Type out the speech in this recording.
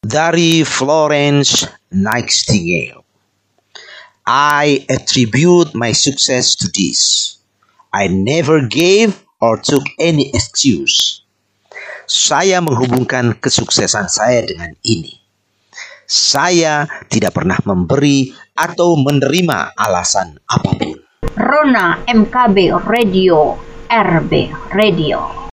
Dari Florence Nightingale. I attribute my success to this. I never gave or took any excuse. Saya menghubungkan kesuksesan saya dengan ini. Saya tidak pernah memberi atau menerima alasan apapun. Rona MKB Radio, RB Radio.